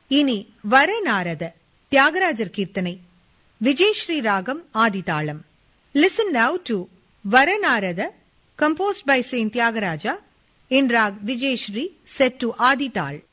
இனி வரநாரத தியாகராஜர் கீர்த்தனை, விஜயஸ்ரீ ராகம் ஆதிதாளம். Listen now to Varanarada composed by Saint Tyagaraja in rag Vijayashree set to Adi Tal.